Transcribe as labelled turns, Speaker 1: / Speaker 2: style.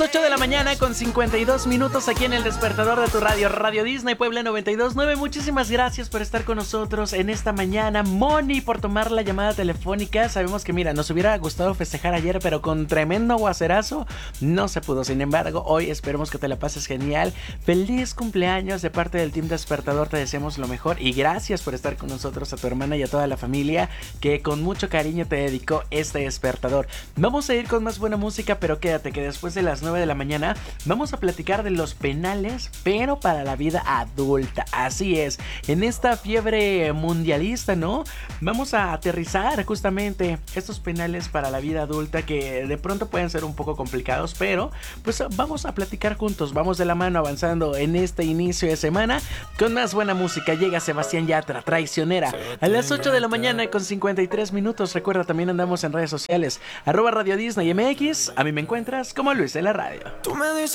Speaker 1: 8 de la mañana con 52 minutos aquí en el despertador de tu radio, Radio Disney Puebla 92.9. Muchísimas gracias por estar con nosotros en esta mañana, Moni, por tomar la llamada telefónica. Sabemos que, mira, nos hubiera gustado festejar ayer, pero con tremendo aguacerazo no se pudo. Sin embargo, hoy esperemos que te la pases genial. Feliz cumpleaños de parte del Team Despertador, te deseamos lo mejor y gracias por estar con nosotros, a tu hermana y a toda la familia que con mucho cariño te dedicó este despertador. Vamos a ir con más buena música, pero quédate que después de las 9 de la mañana vamos a platicar de los penales, pero para la vida adulta. Así es, en esta fiebre mundialista, ¿no? Vamos a aterrizar justamente estos penales para la vida adulta que de pronto pueden ser un poco complicados, pero pues vamos a platicar juntos, vamos de la mano avanzando en este inicio de semana con más buena música. Llega Sebastián Yatra, Traicionera, a las 8 de la mañana con 53 minutos. Recuerda, también andamos en redes sociales, @Radio Disney MX. A mí me encuentras como Luis de la Radio.